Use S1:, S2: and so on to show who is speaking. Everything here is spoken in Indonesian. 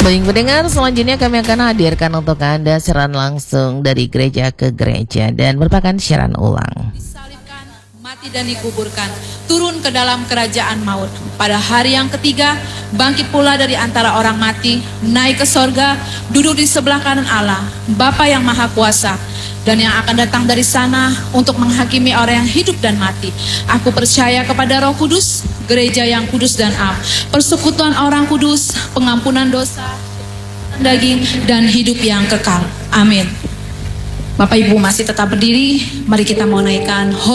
S1: Baik pendengar, selanjutnya kami akan hadirkan untuk Anda siaran langsung dari gereja ke gereja dan merupakan siaran ulang.
S2: Disalibkan, mati dan dikuburkan, turun ke dalam kerajaan maut. Pada hari yang ketiga, bangkit pula dari antara orang mati, naik ke sorga, duduk di sebelah kanan Allah, Bapa yang Maha Kuasa, dan yang akan datang dari sana untuk menghakimi orang yang hidup dan mati. Aku percaya kepada Roh Kudus, gereja yang kudus dan am, persekutuan orang kudus, pengampunan dosa, daging, dan hidup yang kekal. Amin. Bapak Ibu masih tetap berdiri, mari kita mau naikkan